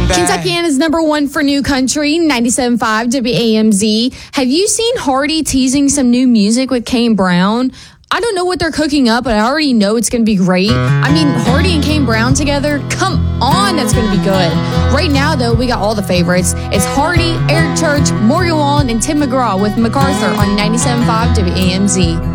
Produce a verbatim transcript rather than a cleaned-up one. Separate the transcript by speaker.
Speaker 1: Kentuckiana's number one for new country, ninety-seven point five W A M Z. Have you seen Hardy teasing some new music with Kane Brown? I don't know what they're cooking up, but I already know it's going to be great. I mean, Hardy and Kane Brown together, come on, that's going to be good. Right now, though, we got all the favorites. It's Hardy, Eric Church, Morgan Wallen, and Tim McGraw with MacArthur on ninety-seven point five W A M Z.